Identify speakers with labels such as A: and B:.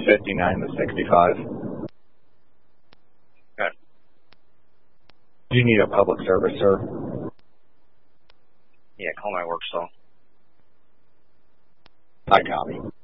A: 59 to 65.
B: Okay.
A: Do you need a public service, sir?
B: Yeah, call my work cell.
A: I copy.